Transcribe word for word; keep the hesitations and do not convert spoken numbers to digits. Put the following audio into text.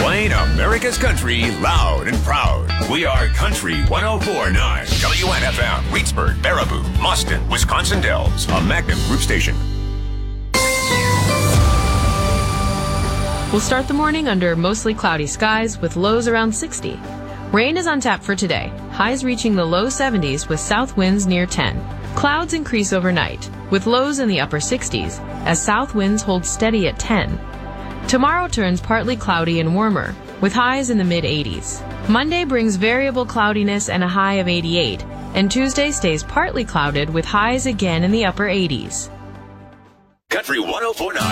Playing America's country loud and proud. We are Country one oh four point nine. W N F M, Reedsburg, Baraboo, Boston, Wisconsin Dells. A Magnum Group station. We'll start the morning under mostly cloudy skies with lows around sixty. Rain is on tap for today, highs reaching the low seventies with south winds near ten. Clouds increase overnight, with lows in the upper sixties, as south winds hold steady at ten. Tomorrow turns partly cloudy and warmer, with highs in the mid-eighties. Monday brings variable cloudiness and a high of eighty-eight, and Tuesday stays partly clouded with highs again in the upper eighties. Country one oh four point nine.